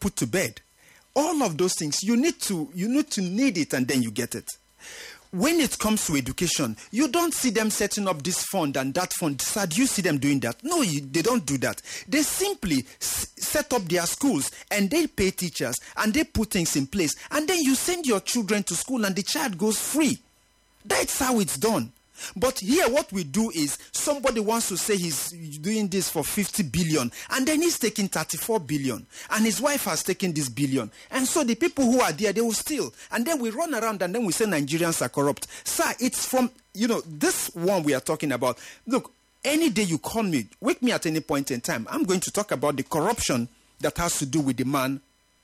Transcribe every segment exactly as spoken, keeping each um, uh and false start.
put to bed. All of those things, you need to, you need to need it and then you get it. When it comes to education, you don't see them setting up this fund and that fund. Sir, do you see them doing that? No, you, they don't do that. They simply s- set up their schools and they pay teachers and they put things in place. And then you send your children to school and the child goes free. That's how it's done. But here what we do is somebody wants to say he's doing this for fifty billion and then he's taking thirty-four billion and his wife has taken this billion. And so the people who are there, they will steal. And then we run around and then we say Nigerians are corrupt. Sir, it's from, you know, this one we are talking about. Look, any day you call me, wake me at any point in time, I'm going to talk about the corruption that has to do with the man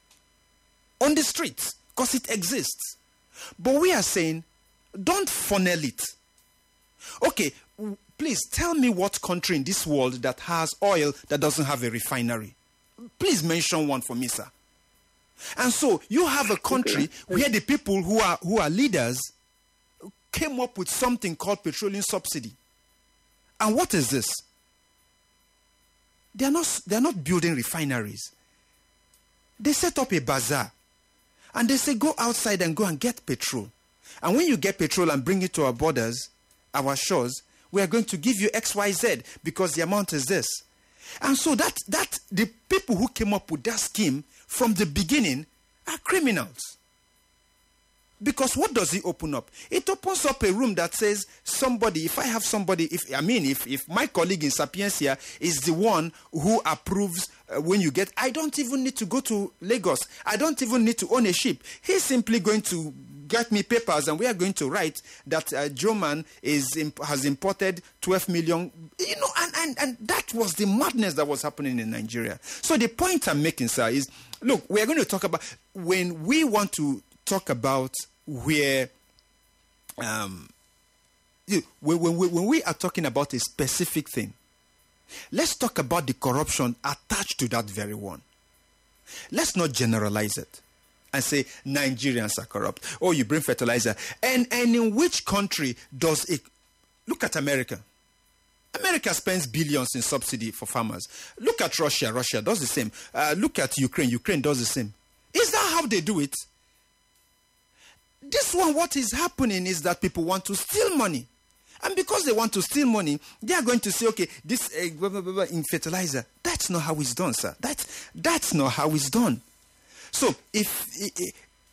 on the streets because it exists. But we are saying, don't funnel it. Okay, please tell me what country in this world that has oil that doesn't have a refinery. Please mention one for me, sir. And so you have a country okay. where the people who are who are leaders came up with something called petroleum subsidy. And what is this? They are not they are not building refineries. They set up a bazaar. And they say go outside and go and get petrol. And when you get petrol and bring it to our borders, our shores, we are going to give you X Y Z because the amount is this. And so that that the people who came up with that scheme from the beginning are criminals. Because what does it open up? It opens up a room that says somebody, if I have somebody, if I mean, if, if my colleague in Sapientia is the one who approves uh, when you get, I don't even need to go to Lagos. I don't even need to own a ship. He's simply going to get me papers and we are going to write that uh, Joman is imp- has imported twelve million, you know, and, and, and that was the madness that was happening in Nigeria. So the point I'm making, sir, is, look, we are going to talk about, when we want to talk about where, um, you, when, when, when we are talking about a specific thing, let's talk about the corruption attached to that very one. Let's not generalize it and say Nigerians are corrupt. Oh, you bring fertilizer. And, and in which country does it? Look at America. America spends billions in subsidy for farmers. Look at Russia. Russia does the same. Uh, look at Ukraine. Ukraine does the same. Is that how they do it? This one, what is happening is that people want to steal money. And because they want to steal money, they are going to say, okay, this uh, blah, blah, blah, blah, in fertilizer. That's not how it's done, sir. That's, that's not how it's done. So, if uh,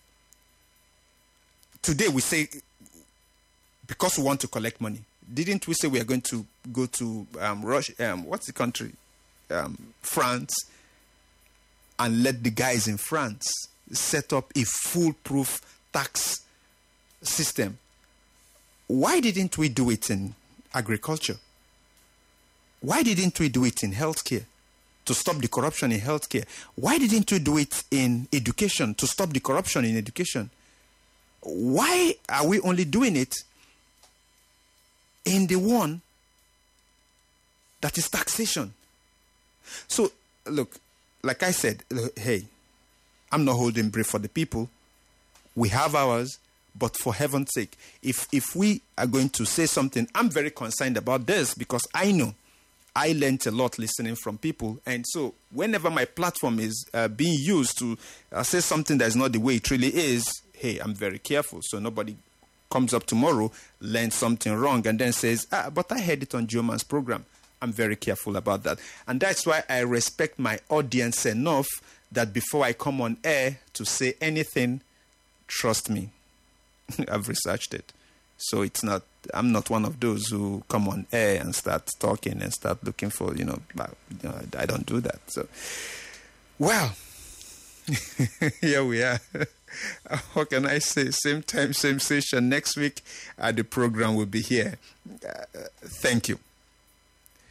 today we say, because we want to collect money, didn't we say we are going to go to um, Russia, um, what's the country? Um, France, and let the guys in France set up a foolproof tax system. Why didn't we do it in agriculture? Why didn't we do it in healthcare to stop the corruption in healthcare? Why didn't we do it in education to stop the corruption in education? Why are we only doing it in the one that is taxation? So, look, like I said, hey, I'm not holding brief for the people. We have ours, but for heaven's sake, if if we are going to say something, I'm very concerned about this because I know I learned a lot listening from people. And so whenever my platform is uh, being used to uh, say something that is not the way it really is, hey, I'm very careful. So nobody comes up tomorrow, learns something wrong, and then says, ah, but I heard it on Joman's program. I'm very careful about that. And that's why I respect my audience enough that before I come on air to say anything, trust me, I've researched it. So it's not, I'm not one of those who come on air and start talking and start looking for, you know, you know I don't do that. So, well, here we are. What can I say? Same time, same station. Next week, uh, the program will be here. Uh, thank you.